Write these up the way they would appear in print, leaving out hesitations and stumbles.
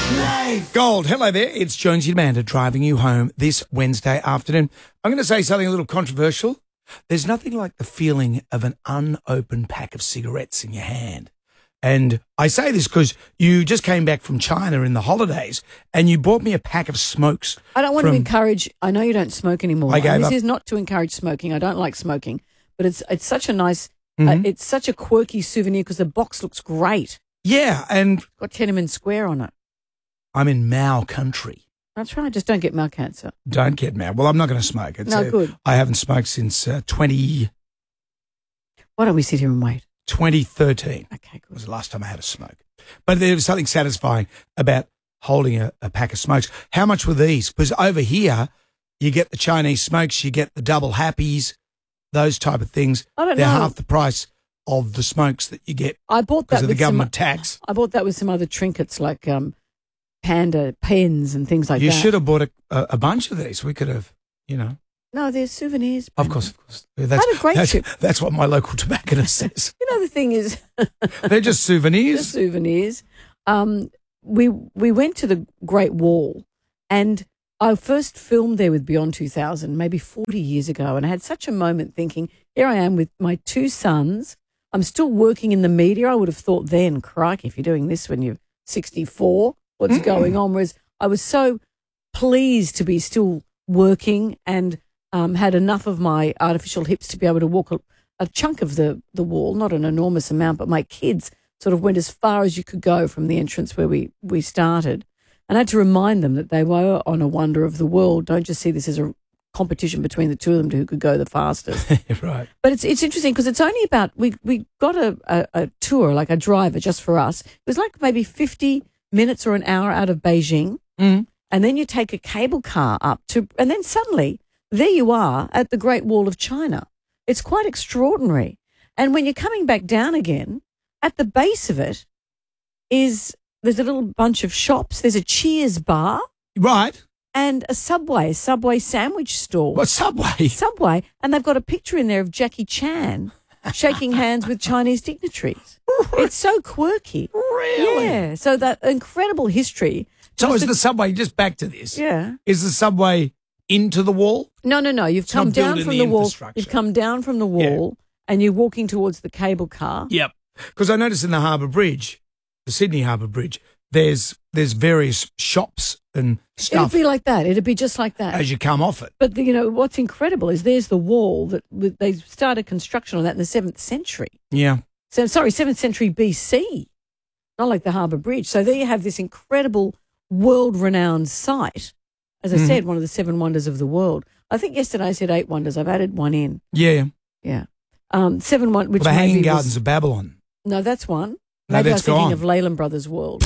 Gold, hello there. It's Jonesy Amanda driving you home this Wednesday afternoon. I'm going to say something a little controversial. There's nothing like the feeling of an unopened pack of cigarettes in your hand. And I say this because you just came back from China in the holidays and you bought me a pack of smokes. I don't want to encourage, I know you don't smoke anymore. This is not to encourage smoking. I don't like smoking. But it's such a nice, it's such a quirky souvenir because the box looks great. Yeah, and It's got Tiananmen Square on it. I'm in Mao country. That's right. Just don't get mouth cancer. Don't get Mao. Well, I'm not going to smoke. Good. I haven't smoked since Why don't we sit here and wait? 2013. Okay, good. Was the last time I had a smoke. But there was something satisfying about holding a pack of smokes. How much were these? Because over here, you get the Chinese smokes, you get the double happies, those type of things. I don't They're know. half the price of the smokes that you get I bought that because of the with government tax. I bought that with some other trinkets like panda pens and things like that. You should have bought a bunch of these. We could have, No, they're souvenirs. Of Brendan. course. That's, I had a great trip. That's what my local tobacconist says. You know, the thing is, They're just souvenirs. the souvenirs. We went to the Great Wall, and I first filmed there with Beyond 2000, maybe 40 years ago, and I had such a moment thinking, here I am with my two sons. I'm still working in the media. I would have thought then, crikey, if you're doing this when you're 64, what's going on? Whereas I was so pleased to be still working and had enough of my artificial hips to be able to walk a chunk of the wall, not an enormous amount, but my kids sort of went as far as you could go from the entrance where we started. And I had to remind them that they were on a wonder of the world. Don't just see this as a competition between the two of them to who could go the fastest. Right. But it's interesting because it's only about, we got a tour, like a driver just for us. It was like maybe 50 minutes or an hour out of Beijing. Mm. And then you take a cable car up and then suddenly there you are at the Great Wall of China. It's quite extraordinary. And when you're coming back down again, at the base of it there's a little bunch of shops. There's a Cheers bar. Right. And a Subway sandwich store. What, Subway? Subway. And they've got a picture in there of Jackie Chan shaking hands with Chinese dignitaries. It's so quirky. Really? Yeah. So that incredible history. So is the Subway, just back to this, Yeah. is the Subway into the wall? No. You've come not down building from the the wall. infrastructure. You've come down from the wall and you're walking towards the cable car. Yep. Because I noticed in the Harbour Bridge, the Sydney Harbour Bridge, there's various shops and stuff It'd be like that. It'd be just like that. as you come off it. But, what's incredible is there's the wall that they started construction on that in the 7th century. Yeah. So, 7th century BC, not like the Harbour Bridge. So there you have this incredible world-renowned site. As I said, one of the 7 wonders of the world. I think yesterday I said 8 wonders. I've added one in. Yeah. Yeah. 7 wonders, which the Hanging maybe Gardens of Babylon. No, that's one. No, Maybe I was that's thinking gone. of Leyland Brothers World.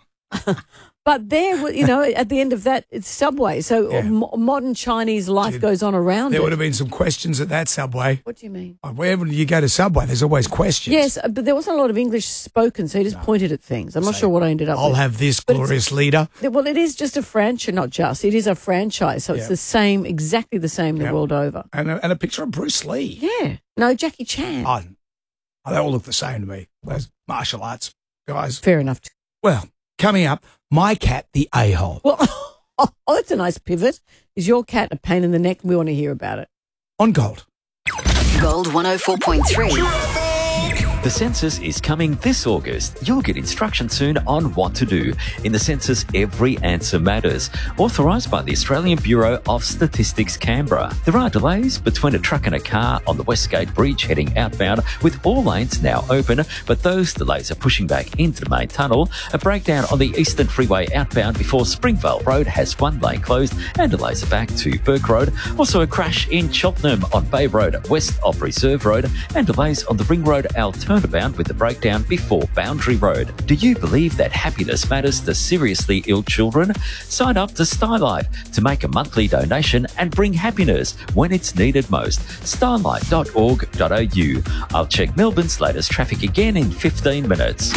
But there, at the end of that, it's Subway. So Yeah. modern Chinese life goes on around There it. would have been some questions at that Subway. What do you mean? Wherever you go to Subway, there's always questions. Yes, but there wasn't a lot of English spoken, so he just pointed at things. I'm not sure what I ended up I'll with. have this But it's- glorious leader. Well, it is just a franchise, not just. It is a franchise, so it's Yeah. the same, exactly the same the Yeah. world over. And a picture of Bruce Lee. Yeah. No, Jackie Chan. Oh, they all look the same to me. Those martial arts guys. Fair enough. Well, coming up, my cat, the a-hole. Well, that's a nice pivot. Is your cat a pain in the neck? We want to hear about it. On Gold. Gold 104.3. The census is coming this August. You'll get instruction soon on what to do. In the census, every answer matters. Authorised by the Australian Bureau of Statistics, Canberra. There are delays between a truck and a car on the Westgate Bridge heading outbound, with all lanes now open, but those delays are pushing back into the main tunnel. A breakdown on the Eastern Freeway outbound before Springvale Road has one lane closed, and delays are back to Burke Road. Also a crash in Cheltenham on Bay Road west of Reserve Road, and delays on the Ring Road turnabout with the breakdown before Boundary Road. Do you believe that happiness matters to seriously ill children? Sign up to Starlight to make a monthly donation and bring happiness when it's needed most. Starlight.org.au. I'll check Melbourne's latest traffic again in 15 minutes.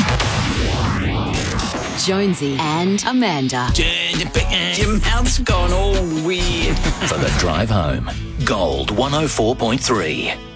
Jonesy and Amanda. Your mouth's gone all weird. For the drive home, Gold 104.3.